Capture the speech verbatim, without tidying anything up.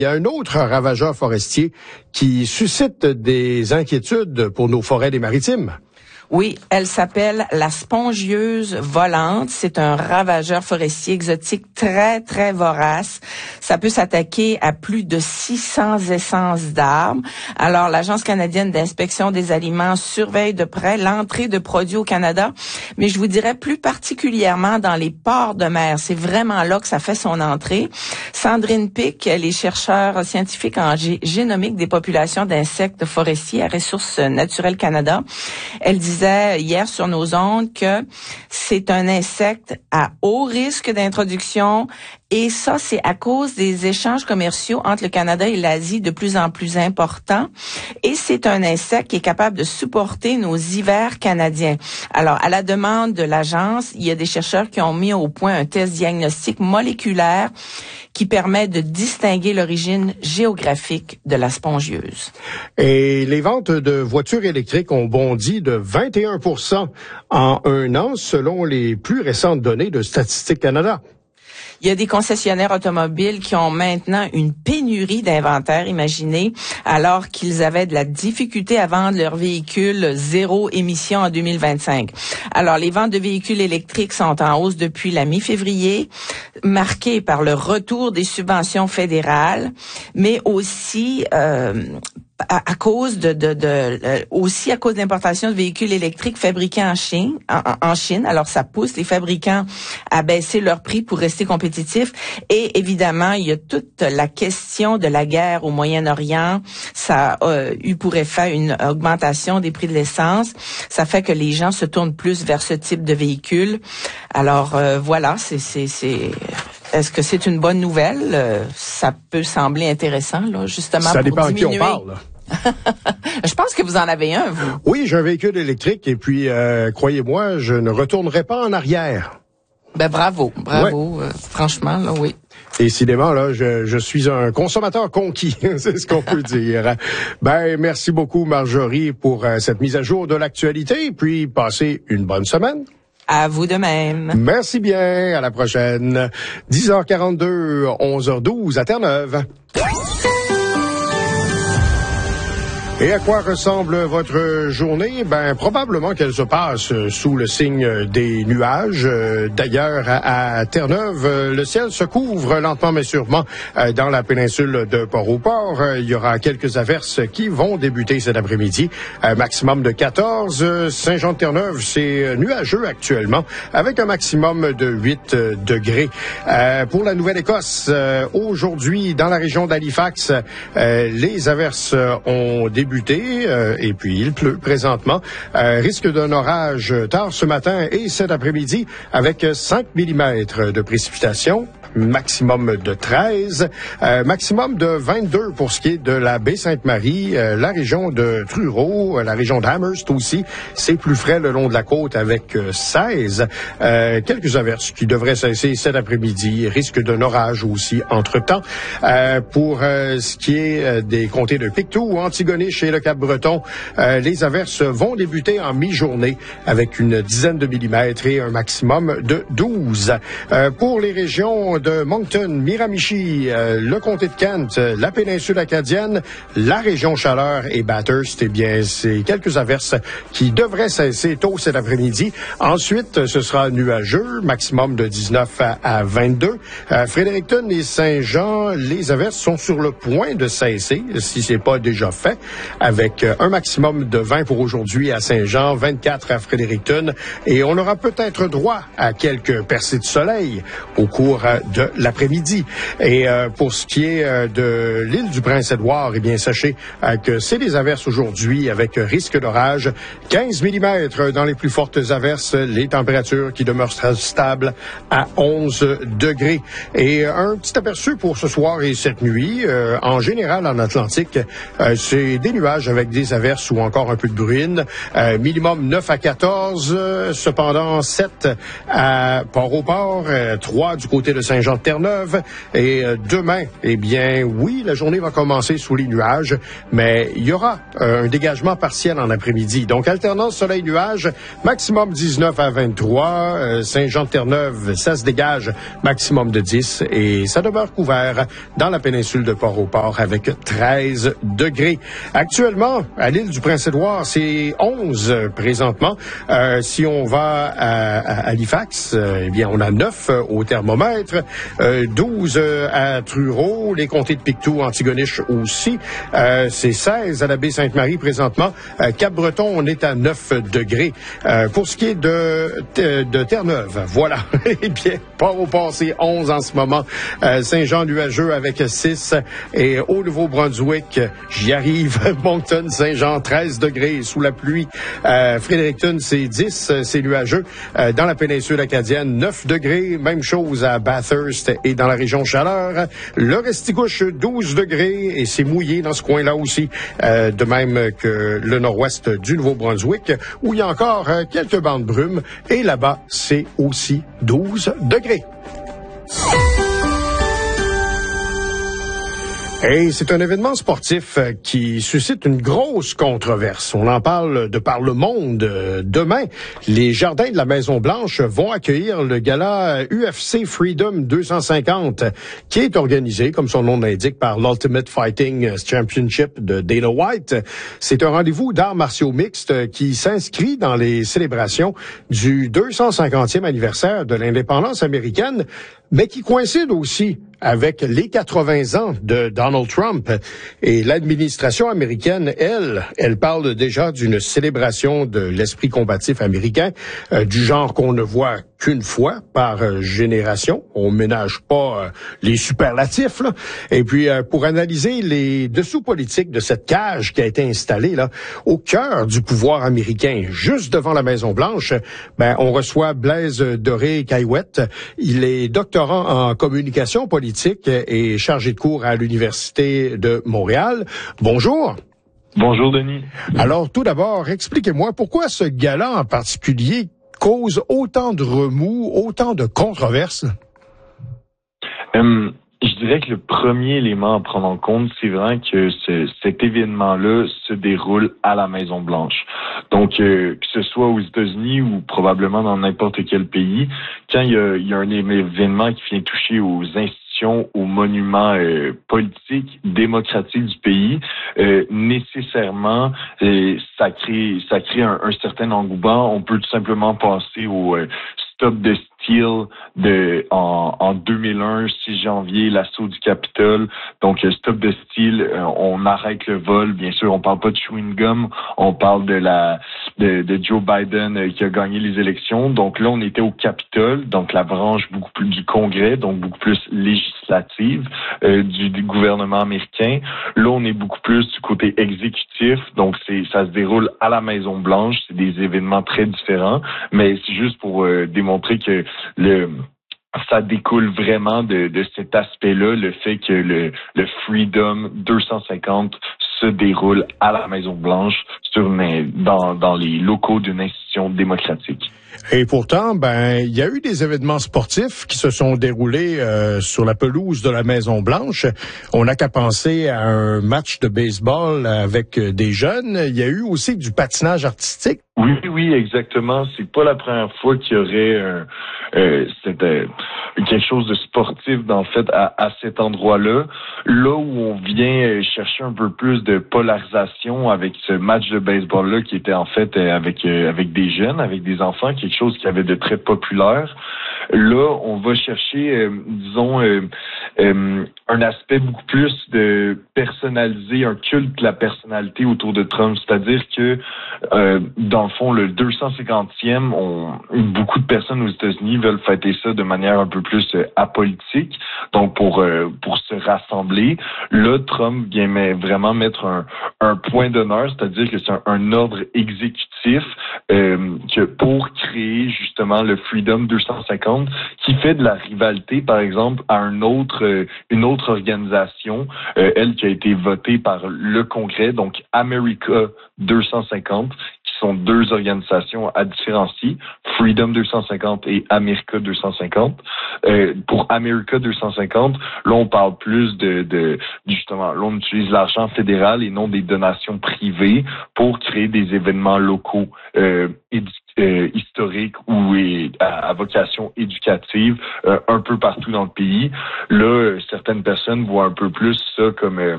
Il y a un autre ravageur forestier qui suscite des inquiétudes pour nos forêts des maritimes. Oui, elle s'appelle la spongieuse volante. C'est un ravageur forestier exotique très, très vorace. Ça peut s'attaquer à plus de six cents essences d'arbres. Alors, l'Agence canadienne d'inspection des aliments surveille de près l'entrée de produits au Canada, mais je vous dirais plus particulièrement dans les ports de mer. C'est vraiment là que ça fait son entrée. Sandrine Pic, elle est chercheure scientifique en gé- génomique des populations d'insectes forestiers à Ressources naturelles Canada. Elle disait hier sur nos ondes que c'est un insecte à haut risque d'introduction et ça, c'est à cause des échanges commerciaux entre le Canada et l'Asie de plus en plus importants. Et c'est un insecte qui est capable de supporter nos hivers canadiens. Alors, à la demande de l'agence, il y a des chercheurs qui ont mis au point un test diagnostic moléculaire qui permet de distinguer l'origine géographique de la spongieuse. Et les ventes de voitures électriques ont bondi de vingt et un pour cent en un an, selon les plus récentes données de Statistique Canada. Il y a des concessionnaires automobiles qui ont maintenant une pénurie d'inventaire, imaginez, alors qu'ils avaient de la difficulté à vendre leurs véhicules zéro émission en deux mille vingt-cinq. Alors, les ventes de véhicules électriques sont en hausse depuis la mi-février, marquées par le retour des subventions fédérales, mais aussi euh, à, à cause de, de, de euh, aussi à cause d'importation de véhicules électriques fabriqués en Chine, en, en Chine. Alors, ça pousse les fabricants à baisser leur prix pour rester compétitifs. Et évidemment, il y a toute la question de la guerre au Moyen-Orient. Ça a euh, eu pour effet une augmentation des prix de l'essence. Ça fait que les gens se tournent plus vers ce type de véhicule. Alors euh, voilà, c'est c'est c'est. Est-ce que c'est une bonne nouvelle? Euh, ça peut sembler intéressant, là, justement. Ça pour dépend diminuer. à qui on parle, là. Je pense que vous en avez un, vous. Oui, j'ai un véhicule électrique et puis, euh, croyez-moi, je ne retournerai pas en arrière. Ben bravo, bravo, ouais. euh, franchement, là, oui. Décidément, là, je, je suis un consommateur conquis, c'est ce qu'on peut dire. Ben, merci beaucoup, Marjorie, pour euh, cette mise à jour de l'actualité, et puis passez une bonne semaine. À vous de même. Merci bien, à la prochaine. dix heures quarante-deux, onze heures douze à Terre-Neuve. Et à quoi ressemble votre journée? Ben, probablement qu'elle se passe sous le signe des nuages. D'ailleurs, à, à Terre-Neuve, le ciel se couvre lentement mais sûrement dans la péninsule de Port-au-Port. Il y aura quelques averses qui vont débuter cet après-midi. Un maximum de quatorze. Saint-Jean-de-Terre-Neuve, c'est nuageux actuellement, avec un maximum de huit degrés. Euh, pour la Nouvelle-Écosse, euh, aujourd'hui, dans la région d'Halifax, euh, les averses ont débuté. Euh, et puis il pleut présentement. Euh, risque d'un orage tard ce matin et cet après-midi avec cinq millimètres de précipitations. Maximum de treize, euh, maximum de vingt-deux pour ce qui est de la baie Sainte-Marie, euh, la région de Truro, euh, la région d'Amherst aussi. C'est plus frais le long de la côte avec euh, seize. Euh, quelques averses qui devraient cesser cet après-midi. Risque d'un orage aussi entre-temps. Euh, pour euh, ce qui est euh, des comtés de Pictou, Antigonish et le Cap-Breton, euh, les averses vont débuter en mi-journée avec une dizaine de millimètres et un maximum de douze. Euh, pour les régions de Moncton, Miramichi, euh, le comté de Kent, euh, la péninsule acadienne, la région Chaleur et Bathurst, eh bien, c'est quelques averses qui devraient cesser tôt cet après-midi. Ensuite, ce sera nuageux, maximum de dix-neuf à, à vingt-deux. Euh, Fredericton et Saint-Jean, les averses sont sur le point de cesser, si c'est pas déjà fait, avec euh, un maximum de vingt pour aujourd'hui à Saint-Jean, vingt-quatre à Fredericton, et on aura peut-être droit à quelques percées de soleil au cours euh, de l'après-midi. Et euh, pour ce qui est euh, de l'île du Prince-Édouard, eh bien, sachez euh, que c'est des averses aujourd'hui avec risque d'orage. quinze millimètres dans les plus fortes averses, les températures qui demeurent stables à onze degrés. Et un petit aperçu pour ce soir et cette nuit, euh, en général en Atlantique, euh, c'est des des nuages avec des averses ou encore un peu de bruine. Euh, minimum neuf à quatorze, euh, cependant sept à Port-au-Port, euh, trois du côté de Saint-Jean-de-Terre-Neuve. Et euh, demain, eh bien, oui, la journée va commencer sous les nuages, mais il y aura euh, un dégagement partiel en après-midi. Donc, alternance soleil-nuage, maximum dix-neuf à vingt-trois. Euh, Saint-Jean-de-Terre-Neuve, ça se dégage, maximum de dix. Et ça demeure couvert dans la péninsule de Port-au-Port avec treize degrés. Actuellement, à l'île du Prince-Édouard, c'est onze présentement. Euh, si on va à, à Halifax, euh, eh bien, on a neuf euh, au thermomètre, euh, douze euh, à Truro, les comtés de Pictou, Antigonish aussi. Euh, c'est seize à la baie Sainte-Marie présentement. Euh, Cap-Breton, on est à neuf degrés. Euh, pour ce qui est de, de, de Terre-Neuve, voilà. Eh bien, Port-au-Port, c'est onze en ce moment. Euh, Saint-Jean nuageux avec six. Et au Nouveau-Brunswick, j'y arrive. Moncton, Saint-Jean, treize degrés sous la pluie. Euh, Fredericton, c'est dix, c'est nuageux. Euh, dans la péninsule acadienne, neuf degrés. Même chose à Bathurst et dans la région Chaleur. Le Restigouche, douze degrés et c'est mouillé dans ce coin-là aussi. Euh, de même que le nord-ouest du Nouveau-Brunswick où il y a encore euh, quelques bandes de brume. Et là-bas, c'est aussi douze degrés. Et c'est un événement sportif qui suscite une grosse controverse. On en parle de par le monde. Demain, les jardins de la Maison-Blanche vont accueillir le gala U F C Freedom deux cent cinquante, qui est organisé, comme son nom l'indique, par l'Ultimate Fighting Championship de Dana White. C'est un rendez-vous d'arts martiaux mixtes qui s'inscrit dans les célébrations du deux cent cinquantième anniversaire de l'indépendance américaine, mais qui coïncide aussi avec les quatre-vingts ans de Donald Trump. Et l'administration américaine, elle, elle parle déjà d'une célébration de l'esprit combatif américain, euh, du genre qu'on ne voit qu'une fois par euh, génération. On ménage pas euh, les superlatifs, là. Et puis, euh, pour analyser les dessous politiques de cette cage qui a été installée là au cœur du pouvoir américain, juste devant la Maison-Blanche, ben, on reçoit Blaise Doré-Caillouette. Il est doctorant en communication politique et chargé de cours à l'Université de Montréal. Bonjour. Bonjour, Denis. Alors, tout d'abord, expliquez-moi pourquoi ce gala en particulier cause autant de remous, autant de controverses? Um... Je dirais que le premier élément à prendre en compte, c'est vraiment que ce, cet événement-là se déroule à la Maison-Blanche. Donc, euh, que ce soit aux États-Unis ou probablement dans n'importe quel pays, quand il y a, il y a un événement qui vient toucher aux institutions, aux monuments euh, politiques, démocratiques du pays, euh, nécessairement, euh, ça crée, ça crée un, un certain engouement. On peut tout simplement passer au euh, Stop the Steal de en, en deux mille un, six janvier, l'assaut du Capitole. Donc, Stop the Steal, euh, on arrête le vol. Bien sûr, on parle pas de chewing gum, on parle de la de, de Joe Biden euh, qui a gagné les élections. Donc là, on était au Capitole, donc la branche beaucoup plus du Congrès, donc beaucoup plus législative euh, du, du gouvernement américain. Là, on est beaucoup plus du côté exécutif, donc c'est ça se déroule à la Maison-Blanche. C'est des événements très différents, mais c'est juste pour euh, démontrer que le ça découle vraiment de, de cet aspect-là, le fait que le, le Freedom deux cent cinquante se déroule à la Maison-Blanche sur une, dans, dans les locaux d'une institution démocratique. Et pourtant, ben, il y a eu des événements sportifs qui se sont déroulés euh, sur la pelouse de la Maison-Blanche. On n'a qu'à penser à un match de baseball avec des jeunes. Il y a eu aussi du patinage artistique. Oui, oui, exactement. C'est pas la première fois qu'il y aurait euh, euh, cette, euh, quelque chose de sportif, en fait, à, à cet endroit-là. Là où on vient chercher un peu plus de polarisation avec ce match de baseball-là qui était en fait avec euh, avec des jeunes, avec des enfants, quelque chose qui avait de très populaire. Là, on va chercher, euh, disons, euh, euh, un aspect beaucoup plus de personnaliser, un culte de la personnalité autour de Trump. C'est-à-dire que, euh, dans le fond, le deux cent cinquantième, on, beaucoup de personnes aux États-Unis veulent fêter ça de manière un peu plus euh, apolitique, donc pour euh, pour se rassembler. Là, Trump vient mais vraiment mettre un, un point d'honneur, c'est-à-dire que c'est un, un ordre exécutif euh, que pour créer créé justement le Freedom deux cent cinquante, qui fait de la rivalité, par exemple, à un autre, euh, une autre organisation, euh, elle qui a été votée par le Congrès, donc America deux cent cinquante, qui sont deux organisations à différencier, Freedom deux cent cinquante et America deux cent cinquante. Euh, pour America deux cent cinquante, là, on parle plus de, de justement, là, on utilise l'argent fédéral et non des donations privées pour créer des événements locaux euh, édu- euh, historiques ou et, à, à vocation éducative euh, un peu partout dans le pays. Là, euh, certaines personnes voient un peu plus ça comme euh,